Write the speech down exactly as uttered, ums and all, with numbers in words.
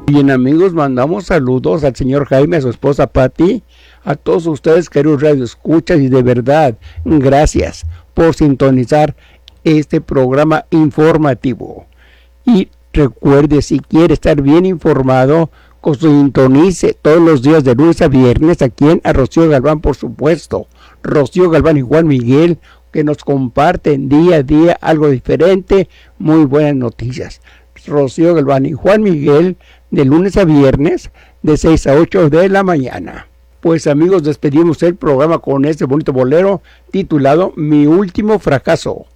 Bien amigos, mandamos saludos al señor Jaime, a su esposa Patti, a todos ustedes queridos radioescuchas y de verdad, gracias por sintonizar este programa informativo. Y recuerde, si quiere estar bien informado, sintonice todos los días de lunes a viernes aquí en a Rocío Galván, por supuesto. Rocío Galván y Juan Miguel, que nos comparten día a día algo diferente, muy buenas noticias. Rocío Galván y Juan Miguel, de lunes a viernes, de seis a ocho de la mañana. Pues amigos, despedimos el programa con este bonito bolero titulado Mi Último Fracaso.